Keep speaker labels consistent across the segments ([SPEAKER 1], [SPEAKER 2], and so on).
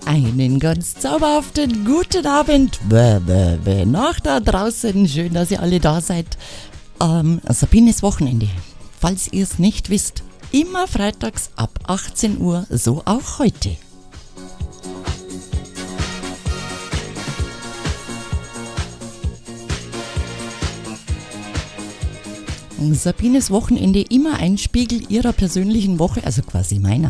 [SPEAKER 1] Einen ganz zauberhaften guten Abend. Nach da draußen. Schön, dass ihr alle da seid. Sabines Wochenende. Falls ihr es nicht wisst, immer freitags ab 18 Uhr, so auch heute. Sabines Wochenende immer ein Spiegel ihrer persönlichen Woche, also quasi meiner.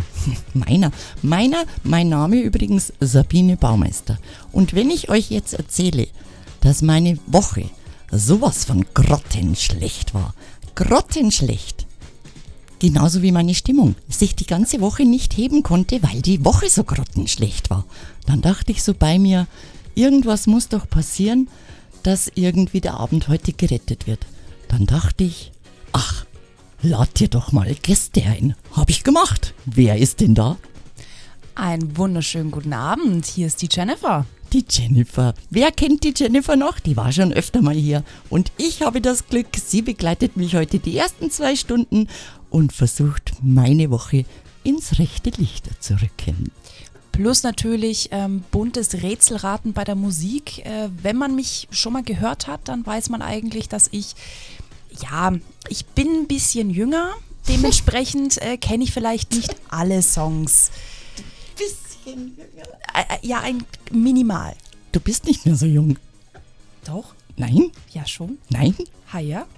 [SPEAKER 1] Mein Name übrigens Sabine Baumeister. Und wenn ich euch jetzt erzähle, dass meine Woche sowas von grottenschlecht war, genauso wie meine Stimmung, sich die ganze Woche nicht heben konnte, weil die Woche so grottenschlecht war, dann dachte ich so bei mir, irgendwas muss doch passieren, dass irgendwie der Abend heute gerettet wird. Dann dachte ich, ach, lad dir doch mal Gäste ein. Hab ich gemacht. Wer ist denn da?
[SPEAKER 2] Einen wunderschönen guten Abend. Hier ist die Jennifer.
[SPEAKER 1] Die Jennifer. Wer kennt die Jennifer noch? Die war schon öfter mal hier. Und ich habe das Glück, sie begleitet mich heute die ersten 2 Stunden und versucht, meine Woche ins rechte Licht zu rücken.
[SPEAKER 2] Plus natürlich buntes Rätselraten bei der Musik. Wenn man mich schon mal gehört hat, dann weiß man eigentlich, dass ich bin ein bisschen jünger. Dementsprechend kenne ich vielleicht nicht alle Songs.
[SPEAKER 1] Bisschen jünger?
[SPEAKER 2] Ja, minimal.
[SPEAKER 1] Du bist nicht mehr so jung.
[SPEAKER 2] Doch?
[SPEAKER 1] Nein?
[SPEAKER 2] Ja, schon.
[SPEAKER 1] Nein?
[SPEAKER 2] Ha, ja?